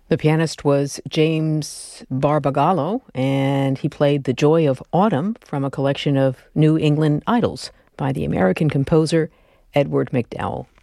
The pianist was James Barbagallo, and he played The Joy of Autumn from a collection of New England Idols by the American composer Edward McDowell.